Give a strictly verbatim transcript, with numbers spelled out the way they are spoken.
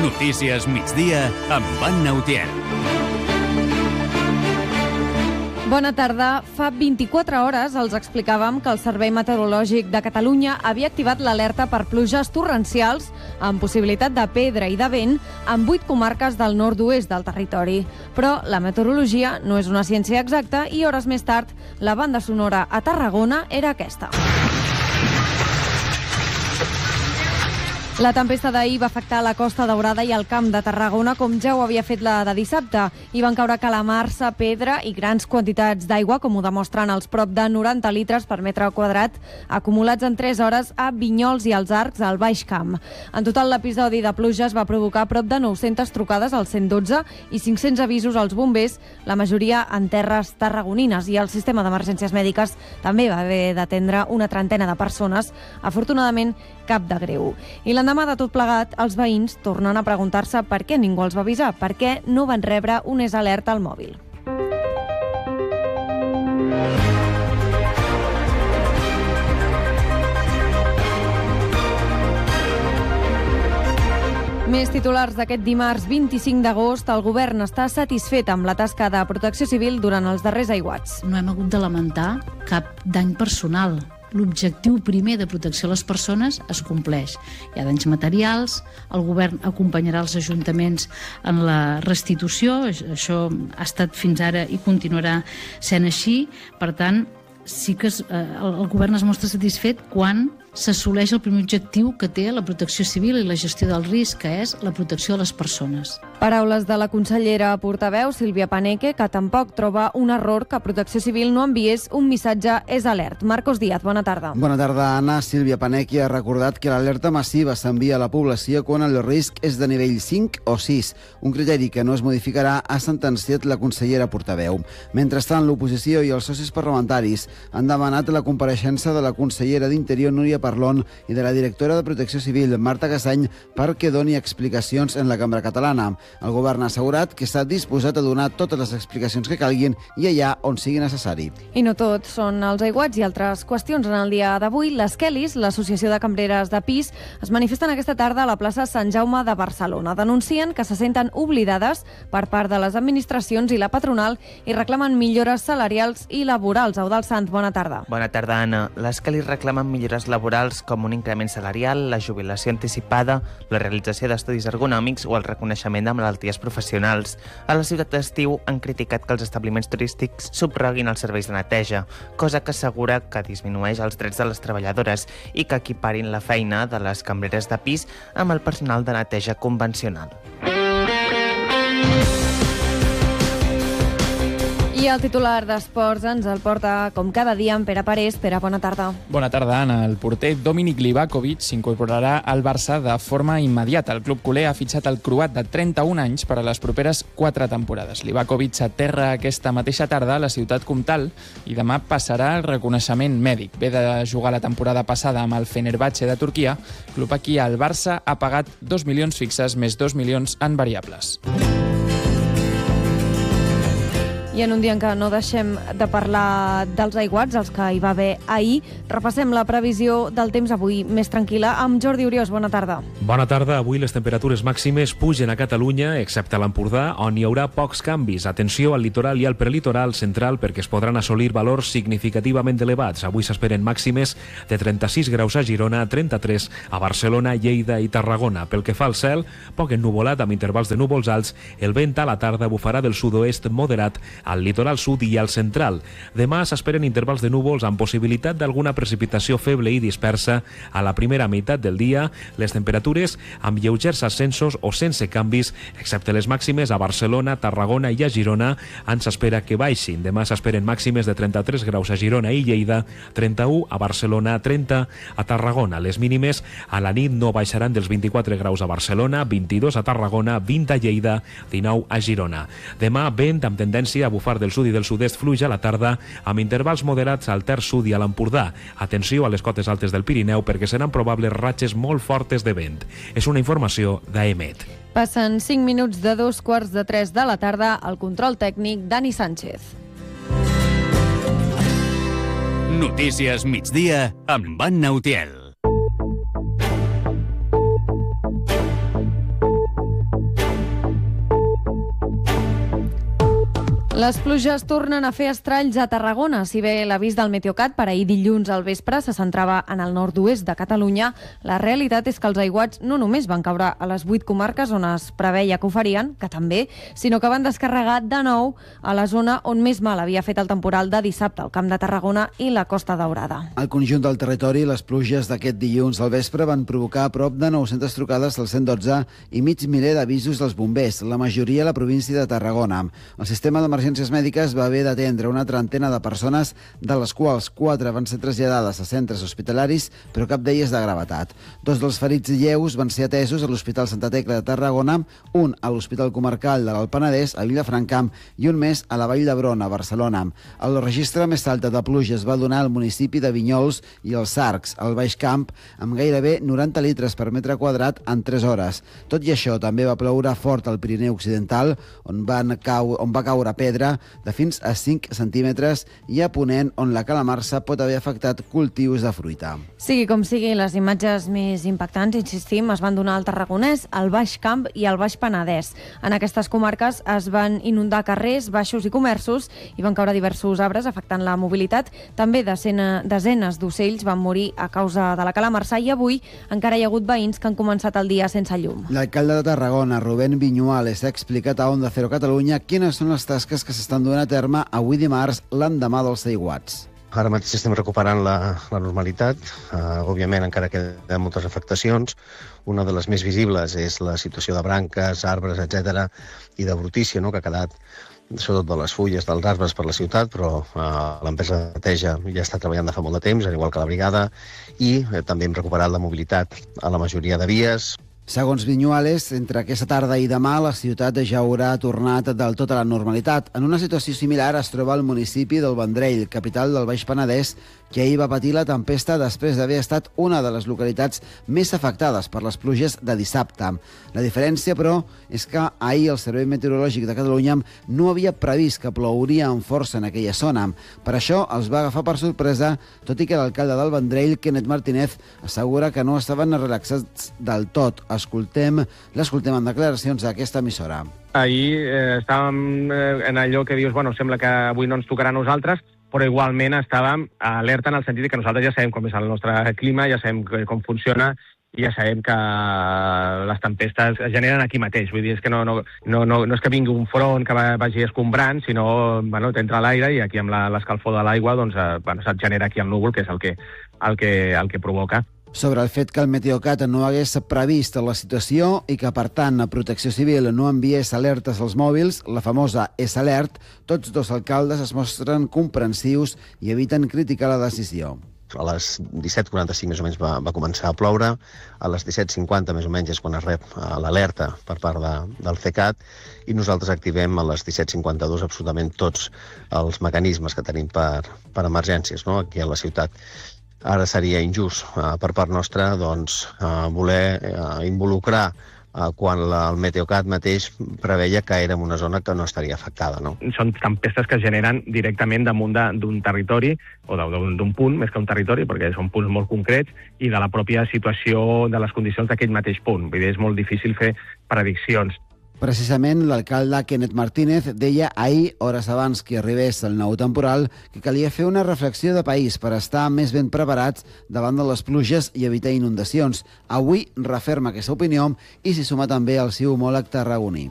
Notícies migdia amb Anna Utiel. Bona tarda. Fa vint-i-quatre hores els explicàvem que el Servei Meteorològic de Catalunya havia activat l'alerta per pluges torrencials amb possibilitat de pedra i de vent en vuit comarques del nord-oest del territori. Però la meteorologia no és una ciència exacta i hores més tard la banda sonora a Tarragona era aquesta. La tempesta d'ahir va afectar la Costa Daurada i el Camp de Tarragona com ja ho havia fet la de dissabte. Hi van caure calamarsa, pedra i grans quantitats d'aigua, com ho demostren els prop de noranta litres per metre quadrat acumulats en tres hores a Vinyols i els Arcs, al Baix Camp. En total, l'episodi de pluges va provocar prop de nou-centes trucades al cent dotze i cinc-cents avisos als bombers, la majoria en terres tarragonines, i el sistema d'emergències mèdiques també va haver d'atendre una trentena de persones, afortunadament cap de greu. I l'endemà de tot plegat, els veïns tornen a preguntar-se per què ningú els va avisar, per què no van rebre un S alerta al mòbil. Més titulars d'aquest dimarts vint-i-cinc d'agost. El govern està satisfet amb la tasca de Protecció Civil durant els darrers aiguats. No hem hagut de lamentar cap dany personal. L'objectiu primer de protecció a les persones es compleix. Hi ha danys materials, el govern acompanyarà els ajuntaments en la restitució, això ha estat fins ara i continuarà sent així. Per tant, sí que es, eh, el, el govern es mostra satisfet quan s'assoleix el primer objectiu que té la protecció civil i la gestió del risc, que és la protecció de les persones. Paraules de la consellera portaveu, Sílvia Paneque, que tampoc troba un error que Protecció Civil no enviés un missatge és alert. Marcos Díaz, bona tarda. Bona tarda, Anna. Sílvia Paneque ha recordat que l'alerta massiva s'envia a la població quan el risc és de nivell cinc o sis, un criteri que no es modificarà, ha sentenciat la consellera portaveu. Mentrestant, l'oposició i els socis parlamentaris han demanat la compareixença de la consellera d'Interior, Núria Parlon, i de la directora de Protecció Civil, Marta Gassany, perquè doni explicacions en la cambra catalana. El govern ha assegurat que està disposat a donar totes les explicacions que calguin i allà on sigui necessari. I no tot són els aiguats i altres qüestions. En el dia d'avui, les Kellys, l'Associació de Cambreres de Pis, es manifesten aquesta tarda a la plaça Sant Jaume de Barcelona. Denuncien que se senten oblidades per part de les administracions i la patronal i reclamen millores salarials i laborals. Eudald Sant, bona tarda. Bona tarda, Anna. Les Kellys reclamen millores laborals com un increment salarial, la jubilació anticipada, la realització d'estudis ergonòmics o el reconeixement de malalties professionals. A la ciutat d'estiu han criticat que els establiments turístics subroguin els serveis de neteja, cosa que assegura que disminueix els drets de les treballadores i que equiparin la feina de les cambreres de pis amb el personal de neteja convencional. I el titular d'Esports ens el porta, com cada dia, en Pere Parés. Pere, bona tarda. Bona tarda, Anna. El porter Dominik Livakovic s'incorporarà al Barça de forma immediata. El club culer ha fitxat el croat de trenta-un anys per a les properes quatre temporades. Livakovic aterra aquesta mateixa tarda a la ciutat comtal i demà passarà el reconeixement mèdic. Ve de jugar la temporada passada amb el Fenerbahçe de Turquia, club aquí al Barça ha pagat dos milions fixes més dos milions en variables. I en un dia en què no deixem de parlar dels aiguats, els que hi va haver ahir, repassem la previsió del temps avui més tranquil·la amb Jordi Oriós. Bona tarda. Bona tarda. Avui les temperatures màximes pugen a Catalunya, excepte a l'Empordà, on hi haurà pocs canvis. Atenció al litoral i al prelitoral central perquè es podran assolir valors significativament elevats. Avui s'esperen màximes de trenta-sis graus a Girona, trenta-tres a Barcelona, Lleida i Tarragona. Pel que fa al cel, poc ennuvolat amb intervals de núvols alts, el vent a la tarda bufarà del sud-oest moderat al litoral sud i al central. Demà s'esperen intervals de núvols amb possibilitat d'alguna precipitació feble i dispersa a la primera meitat del dia. Les temperatures amb lleugers ascensos o sense canvis, excepte les màximes a Barcelona, Tarragona i a Girona, ens espera que baixin. Demà s'esperen màximes de trenta-tres graus a Girona i Lleida, trenta-u a Barcelona, trenta a Tarragona. Les mínimes a la nit no baixaran dels vint-i-quatre graus a Barcelona, vint-i-dos a Tarragona, vint a Lleida, dinou a Girona. Demà vent amb tendència a bufar del sud i del sud-est fluix a la tarda, amb intervals moderats al Ter Sud i a l'Empordà. Atenció a les cotes altes del Pirineu perquè seran probables ratxes molt fortes de vent. És una informació d'Aemet. Passen cinc minuts de dos quarts de tres de la tarda. Al control tècnic, Dani Sánchez. Notícies migdia amb Anna Utiel. Les pluges tornen a fer estralls a Tarragona. Si bé l'avís del Meteocat per ahir dilluns al vespre se centrava en el nord-oest de Catalunya, la realitat és que els aiguats no només van caure a les vuit comarques on es preveia que ho farien, que també, sinó que van descarregar de nou a la zona on més mal havia fet el temporal de dissabte, al Camp de Tarragona i la Costa Daurada. Al conjunt del territori, les pluges d'aquest dilluns al vespre van provocar prop de nou-centes trucades al cent dotze i mig miler d'avisos dels bombers, la majoria a la província de Tarragona. El sistema d'emergències mèdiques va haver d'atendre una trentena de persones, de les quals quatre van ser traslladades a centres hospitalaris, però cap d'elles de gravetat. Dos dels ferits lleus van ser atesos a l'Hospital Santa Tecla de Tarragona, un a l'Hospital Comarcal de l'Alt Penedès, a Vilafranca, i un més a la Vall d'Hebron, a Barcelona. El registre més alta de pluges va donar al municipi de Vinyols i els Sarcs, al Baix Camp, amb gairebé noranta litres per metre quadrat en tres hores. Tot i això, també va ploure fort al Pirineu Occidental, on, van cau, on va caure pedra de fins a cinc centímetres, i a Ponent, on la calamarsa pot haver afectat cultius de fruita. Sigui com sigui, les imatges més impactants, insistim, es van donar al Tarragonès, al Baix Camp i al Baix Penedès. En aquestes comarques es van inundar carrers, baixos i comerços i van caure diversos arbres, afectant la mobilitat. També decena, desenes d'ocells van morir a causa de la calamarsa i avui encara hi ha hagut veïns que han començat el dia sense llum. L'alcalde de Tarragona, Rubén Viñuales, ha explicat a Onda Cero Catalunya quines són les tasques que s'estan donant a terme avui dimarts, l'endemà dels aiguats. Ara mateix estem recuperant la, la normalitat. Uh, òbviament encara queden moltes afectacions. Una de les més visibles és la situació de branques, arbres, etcètera, i de brutícia, no?, que ha quedat sobretot de les fulles dels arbres per la ciutat, però uh, l'empresa de neteja ja està treballant de fa molt de temps, igual que la brigada, i eh, també hem recuperat la mobilitat a la majoria de vies. Segons Viñuales, entre aquesta tarda i demà la ciutat ja haurà tornat del tot a la normalitat. En una situació similar es troba el municipi del Vendrell, capital del Baix Penedès, que ahir va patir la tempesta després d'haver estat una de les localitats més afectades per les pluges de dissabte. La diferència, però, és que ahir el Servei Meteorològic de Catalunya no havia previst que plouria amb força en aquella zona. Per això els va agafar per sorpresa, tot i que l'alcalde del Vendrell, Kenneth Martínez, assegura que no estaven relaxats del tot. Escoltem, l'escoltem en declaracions a aquesta emissora. Ahir eh, estàvem eh, en allò que dius, bueno, sembla que avui no ens tocarà a nosaltres, però igualment estàvem alerta en el sentit que nosaltres ja sabem com és el nostre clima, ja sabem com funciona i ja sabem que les tempestes es generen aquí mateix. Vull dir, és que no, no, no, no, no és que vingui un front que vagi escombrant, sinó bueno, t'entra l'aire i aquí amb l'escalfor de l'aigua doncs, eh, bueno, se't genera aquí el núvol, que és el que, el que, el que provoca. Sobre el fet que el Meteocat no hagués previst la situació i que, per tant, la Protecció Civil no enviés alertes als mòbils, la famosa S-Alert, tots dos alcaldes es mostren comprensius i eviten criticar la decisió. A les disset quaranta-cinc més o menys va, va començar a ploure, a les disset cinquanta més o menys és quan es rep l'alerta per part de, del CECAT, i nosaltres activem a les disset cinquanta-dos absolutament tots els mecanismes que tenim per, per emergències, no?, aquí a la ciutat. Ara seria injust eh, per part nostra doncs, eh, voler eh, involucrar eh, quan la, el Meteocat mateix preveia que érem una zona que no estaria afectada. No? Són tempestes que es generen directament damunt d'un territori, o d'un punt, més que un territori, perquè són punts molt concrets, i de la pròpia situació de les condicions d'aquell mateix punt. Vull dir, és molt difícil fer prediccions. Precisament, l'alcalde Kenneth Martínez deia ahir, hores abans que arribés el nou temporal, que calia fer una reflexió de país per estar més ben preparats davant de les pluges i evitar inundacions. Avui referma aquesta opinió i s'hi suma també el seu homòleg tarragoní.